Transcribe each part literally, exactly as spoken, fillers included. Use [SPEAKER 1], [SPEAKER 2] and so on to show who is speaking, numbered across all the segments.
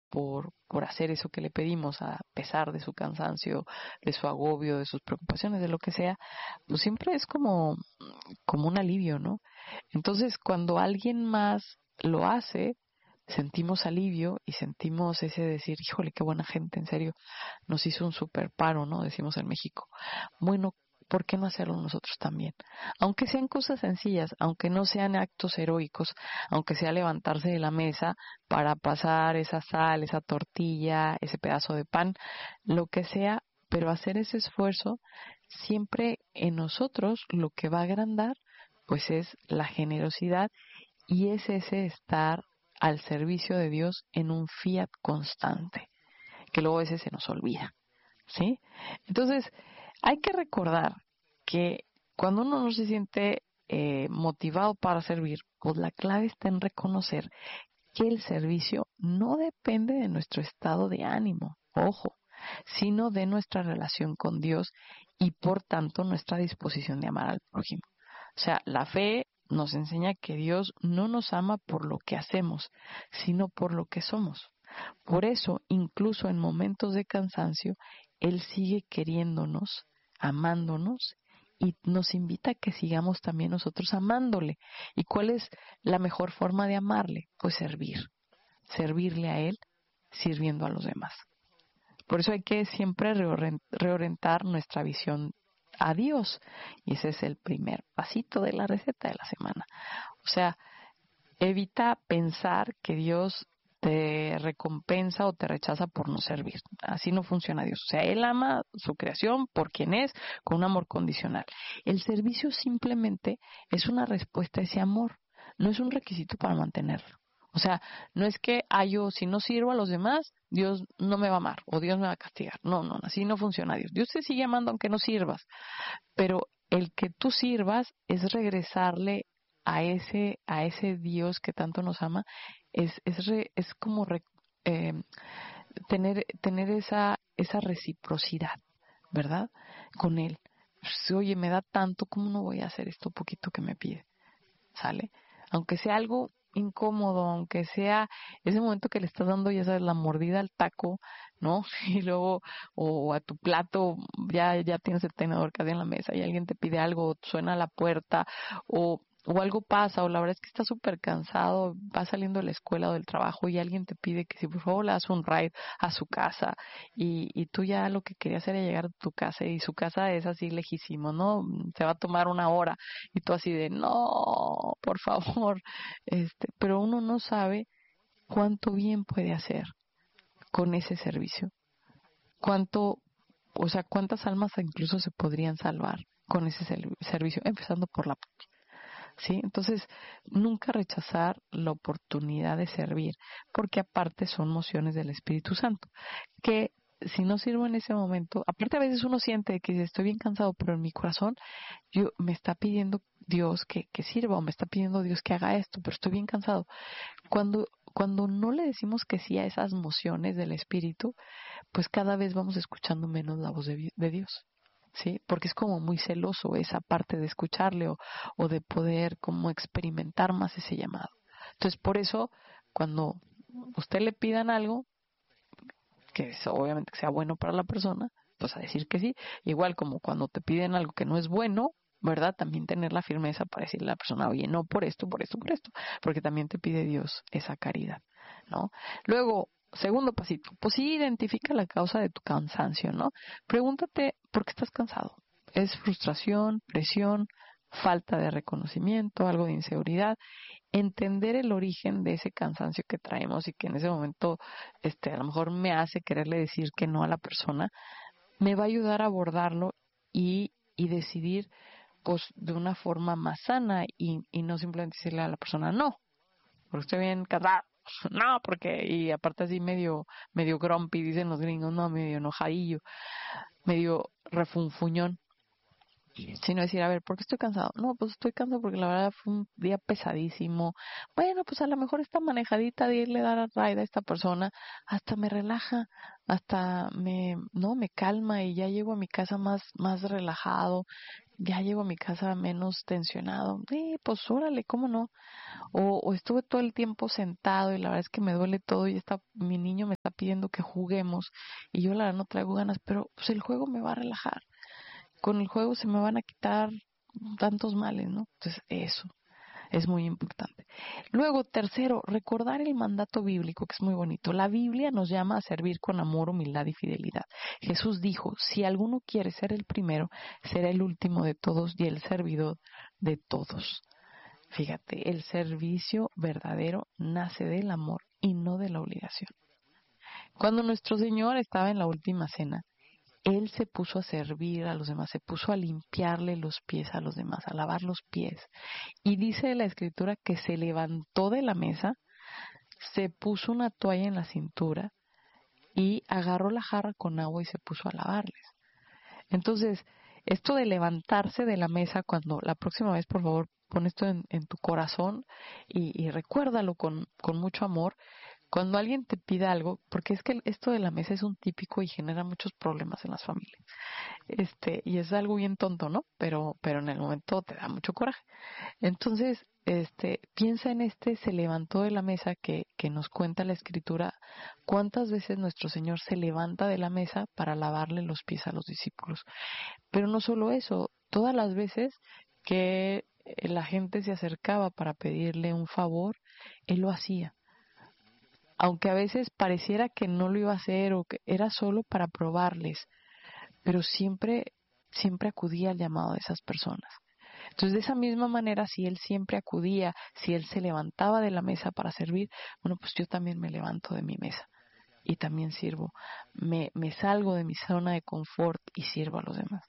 [SPEAKER 1] por, por hacer eso que le pedimos, a pesar de su cansancio, de su agobio, de sus preocupaciones, de lo que sea, pues siempre es como, como un alivio, ¿no? Entonces, cuando alguien más lo hace, sentimos alivio y sentimos ese decir, híjole, qué buena gente, en serio, nos hizo un super paro, ¿no? Decimos en México. Bueno, ¿por qué no hacerlo nosotros también? Aunque sean cosas sencillas, aunque no sean actos heroicos, aunque sea levantarse de la mesa para pasar esa sal, esa tortilla, ese pedazo de pan, lo que sea, pero hacer ese esfuerzo, siempre en nosotros lo que va a agrandar, pues es la generosidad y es ese estar al servicio de Dios en un fiat constante, que luego a veces se nos olvida, ¿sí? Entonces, hay que recordar que cuando uno no se siente eh, motivado para servir, pues la clave está en reconocer que el servicio no depende de nuestro estado de ánimo, ojo, sino de nuestra relación con Dios y por tanto nuestra disposición de amar al prójimo. O sea, la fe nos enseña que Dios no nos ama por lo que hacemos, sino por lo que somos. Por eso, incluso en momentos de cansancio, Él sigue queriéndonos, amándonos, y nos invita a que sigamos también nosotros amándole. ¿Y cuál es la mejor forma de amarle? Pues servir. Servirle a Él, sirviendo a los demás. Por eso hay que siempre reorientar nuestra visión a Dios. Y ese es el primer pasito de la receta de la semana. O sea, evita pensar que Dios te recompensa o te rechaza por no servir. Así no funciona Dios. O sea, Él ama su creación por quien es, con un amor condicional. El servicio simplemente es una respuesta a ese amor, no es un requisito para mantenerlo. O sea, no es que ah, yo si no sirvo a los demás, Dios no me va a amar o Dios me va a castigar. No, no, así no funciona Dios. Dios te sigue amando aunque no sirvas, pero el que tú sirvas es regresarle a ese a ese Dios que tanto nos ama, es es re, es como re, eh, tener tener esa esa reciprocidad, ¿verdad? Con él. Pues, oye, me da tanto, ¿cómo no voy a hacer esto poquito que me pide? ¿Sale? Aunque sea algo incómodo, aunque sea ese momento que le estás dando, ya sabes, la mordida al taco, ¿no? Y luego, o a tu plato, ya, ya tienes el tenedor casi en la mesa y alguien te pide algo, suena la puerta, o, o algo pasa, o la verdad es que estás súper cansado, vas saliendo de la escuela o del trabajo y alguien te pide que si por favor le das un ride a su casa y, y tú ya lo que querías era llegar a tu casa y su casa es así lejísimo, ¿no? Se va a tomar una hora y tú así de, no, por favor, este, pero uno no sabe cuánto bien puede hacer con ese servicio, cuánto, o sea, cuántas almas incluso se podrían salvar con ese servicio, empezando por la propia. ¿Sí? Entonces, nunca rechazar la oportunidad de servir, porque aparte son mociones del Espíritu Santo, que si no sirvo en ese momento, aparte a veces uno siente que estoy bien cansado, pero en mi corazón yo me está pidiendo Dios que, que sirva, o me está pidiendo Dios que haga esto, pero estoy bien cansado. Cuando, cuando no le decimos que sí a esas mociones del Espíritu, pues cada vez vamos escuchando menos la voz de, de Dios. ¿Sí? Porque es como muy celoso esa parte de escucharle o, o de poder como experimentar más ese llamado. Entonces, por eso, cuando usted le pidan algo, que es, obviamente que sea bueno para la persona, pues a decir que sí. Igual como cuando te piden algo que no es bueno, ¿verdad? También tener la firmeza para decirle a la persona, oye, no por esto, por esto, por esto, porque también te pide Dios esa caridad, ¿no? Luego, segundo pasito, pues sí identifica la causa de tu cansancio, ¿no? Pregúntate, ¿por qué estás cansado? ¿Es frustración, presión, falta de reconocimiento, algo de inseguridad? Entender el origen de ese cansancio que traemos y que en ese momento este a lo mejor me hace quererle decir que no a la persona, me va a ayudar a abordarlo y, y decidir pues de una forma más sana y, y no simplemente decirle a la persona no, porque estoy bien cansado, no, porque, y aparte así medio, medio grumpy, dicen los gringos, no, medio enojadillo, medio refunfuñón, sino decir, a ver, ¿por qué estoy cansado? No, pues estoy cansado porque la verdad fue un día pesadísimo. Bueno, pues a lo mejor esta manejadita de irle a dar a ride a esta persona hasta me relaja, hasta me, no, me calma y ya llego a mi casa más, más relajado. ya llego a mi casa menos tensionado. Eh, pues órale, ¿cómo no? O, o estuve todo el tiempo sentado y la verdad es que me duele todo y está, mi niño me está pidiendo que juguemos y yo la verdad no traigo ganas, pero pues el juego me va a relajar. Con el juego se me van a quitar tantos males, ¿no? Entonces eso es muy importante. Luego, tercero, recordar el mandato bíblico, que es muy bonito. La Biblia nos llama a servir con amor, humildad y fidelidad. Jesús dijo, si alguno quiere ser el primero, será el último de todos y el servidor de todos. Fíjate, el servicio verdadero nace del amor y no de la obligación. Cuando nuestro Señor estaba en la última cena, Él se puso a servir a los demás, se puso a limpiarle los pies a los demás, a lavar los pies. Y dice la Escritura que se levantó de la mesa, se puso una toalla en la cintura y agarró la jarra con agua y se puso a lavarles. Entonces, esto de levantarse de la mesa, cuando la próxima vez, por favor, pon esto en, en tu corazón y, y recuérdalo con, con mucho amor. Cuando alguien te pida algo, porque es que esto de la mesa es un típico y genera muchos problemas en las familias. Este, y es algo bien tonto, ¿no? Pero, pero en el momento te da mucho coraje. Entonces, este, piensa en este se levantó de la mesa que, que nos cuenta la Escritura. ¿Cuántas veces nuestro Señor se levanta de la mesa para lavarle los pies a los discípulos? Pero no solo eso, todas las veces que la gente se acercaba para pedirle un favor, Él lo hacía. Aunque a veces pareciera que no lo iba a hacer o que era solo para probarles, pero siempre, siempre acudía al llamado de esas personas. Entonces, de esa misma manera, si Él siempre acudía, si Él se levantaba de la mesa para servir, bueno, pues yo también me levanto de mi mesa y también sirvo. Me, me salgo de mi zona de confort y sirvo a los demás.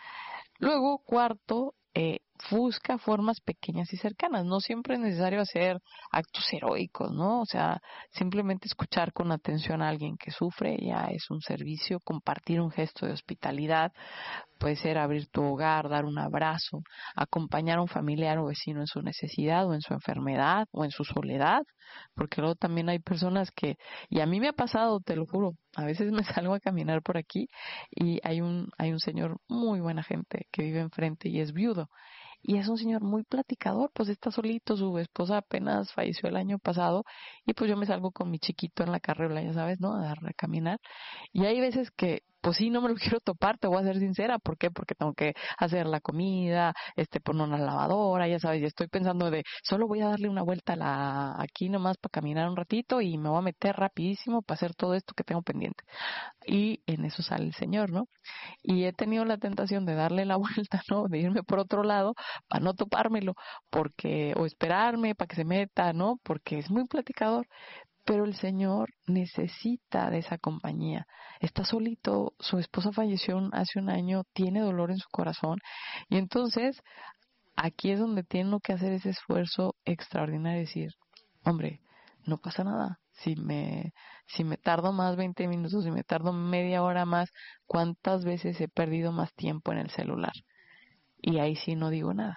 [SPEAKER 1] Luego, cuarto, eh, busca formas pequeñas y cercanas. No siempre es necesario hacer actos heroicos, ¿no? O sea, simplemente escuchar con atención a alguien que sufre ya es un servicio, compartir un gesto de hospitalidad. Puede ser abrir tu hogar, dar un abrazo, acompañar a un familiar o vecino en su necesidad o en su enfermedad o en su soledad, porque luego también hay personas que, y a mí me ha pasado, te lo juro, a veces me salgo a caminar por aquí y hay un, hay un señor muy buena gente que vive enfrente y es viudo. Y es un señor muy platicador, pues está solito, su esposa apenas falleció el año pasado y pues yo me salgo con mi chiquito en la carriola, ya sabes, ¿no? A dar a caminar. Y hay veces que, pues sí, no me lo quiero topar, te voy a ser sincera. ¿Por qué? Porque tengo que hacer la comida, este, poner una lavadora, ya sabes, y estoy pensando de, solo voy a darle una vuelta a la, aquí nomás para caminar un ratito y me voy a meter rapidísimo para hacer todo esto que tengo pendiente. Y en eso sale el señor, ¿no? Y he tenido la tentación de darle la vuelta, ¿no? De irme por otro lado para no topármelo, porque, o esperarme para que se meta, ¿no? Porque es muy platicador. Pero el señor necesita de esa compañía. Está solito, su esposa falleció hace un año, tiene dolor en su corazón. Y entonces, aquí es donde tiene que hacer ese esfuerzo extraordinario de decir, hombre, no pasa nada. Si me, si me tardo más veinte minutos, si me tardo media hora más, ¿cuántas veces he perdido más tiempo en el celular? Y ahí sí no digo nada.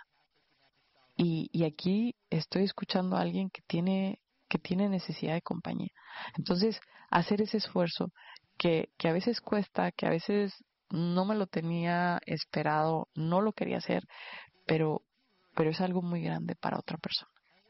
[SPEAKER 1] Y, y aquí estoy escuchando a alguien que tiene, que tiene necesidad de compañía. Entonces, hacer ese esfuerzo que, que a veces cuesta, que a veces no me lo tenía esperado, no lo quería hacer, pero, pero es algo muy grande para otra persona.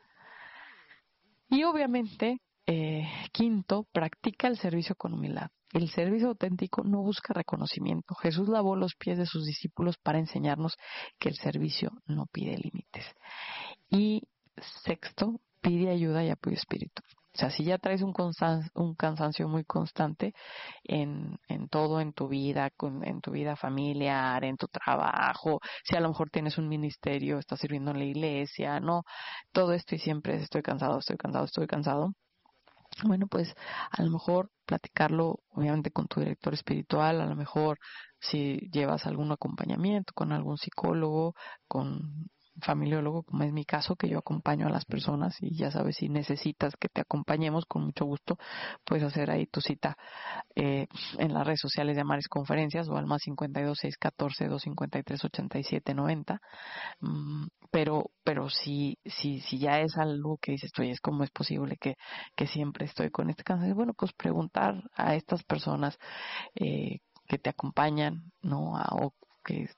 [SPEAKER 1] Y obviamente, eh, quinto, practica el servicio con humildad. El servicio auténtico no busca reconocimiento. Jesús lavó los pies de sus discípulos para enseñarnos que el servicio no pide límites. Y sexto, pide ayuda y apoyo espiritual. O sea, si ya traes un, constan- un cansancio muy constante en, en todo, en tu vida, con, en tu vida familiar, en tu trabajo, si a lo mejor tienes un ministerio, estás sirviendo en la iglesia, no, todo esto y siempre estoy cansado, estoy cansado, estoy cansado. Bueno, pues a lo mejor platicarlo, obviamente, con tu director espiritual, a lo mejor si llevas algún acompañamiento con algún psicólogo, con familiólogo, como es mi caso, que yo acompaño a las personas y ya sabes, si necesitas que te acompañemos, con mucho gusto puedes hacer ahí tu cita eh, en las redes sociales de Amares Conferencias o al más cincuenta y dos, seiscientos catorce, doscientos cincuenta y tres, ochenta y siete noventa. Mm, pero pero si si si ya es algo que dices, oye, es cómo es posible que, que siempre estoy con este cáncer, bueno, pues preguntar a estas personas eh, que te acompañan, ¿no? A, o que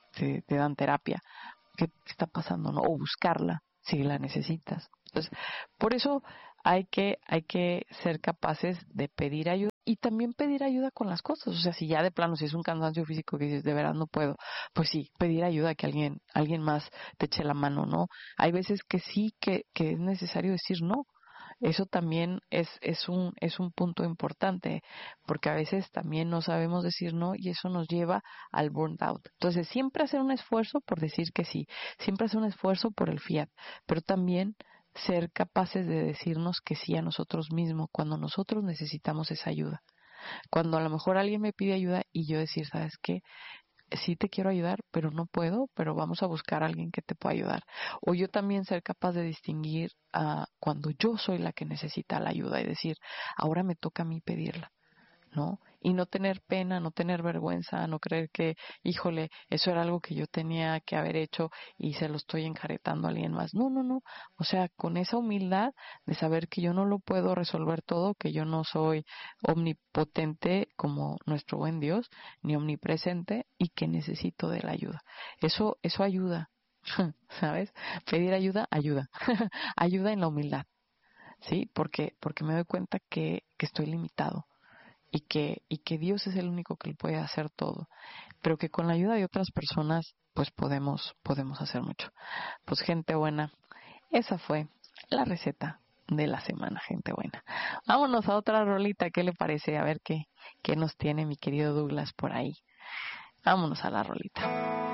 [SPEAKER 1] te, te dan terapia. ¿Qué, ¿Qué está pasando? ¿No? O buscarla si la necesitas. Entonces, por eso hay que, hay que ser capaces de pedir ayuda y también pedir ayuda con las cosas. O sea, si ya de plano, si es un cansancio físico que dices, de verdad no puedo, pues sí, pedir ayuda, que alguien, alguien más te eche la mano, ¿no? Hay veces que sí, que, que es necesario decir no. Eso también es, es un, es un punto importante, porque a veces también no sabemos decir no y eso nos lleva al burnout out. Entonces, siempre hacer un esfuerzo por decir que sí, siempre hacer un esfuerzo por el fiat, pero también ser capaces de decirnos que sí a nosotros mismos cuando nosotros necesitamos esa ayuda. Cuando a lo mejor alguien me pide ayuda y yo decir, ¿sabes qué? Sí te quiero ayudar, pero no puedo, pero vamos a buscar a alguien que te pueda ayudar. O yo también ser capaz de distinguir uh, cuando yo soy la que necesita la ayuda y decir, ahora me toca a mí pedirla, ¿no? Y no tener pena, no tener vergüenza, no creer que, híjole, eso era algo que yo tenía que haber hecho y se lo estoy enjaretando a alguien más. No, no, no. O sea, con esa humildad de saber que yo no lo puedo resolver todo, que yo no soy omnipotente como nuestro buen Dios, ni omnipresente y que necesito de la ayuda. Eso, eso ayuda, ¿sabes? Pedir ayuda, ayuda. Ayuda en la humildad, ¿sí? Porque, porque me doy cuenta que, que estoy limitado y que, y que Dios es el único que lo puede hacer todo, pero que con la ayuda de otras personas pues podemos, podemos hacer mucho. Pues gente buena, esa fue la receta de la semana, gente buena. Vámonos a otra rolita, ¿qué le parece? A ver qué, qué nos tiene mi querido Douglas por ahí. Vámonos a la rolita.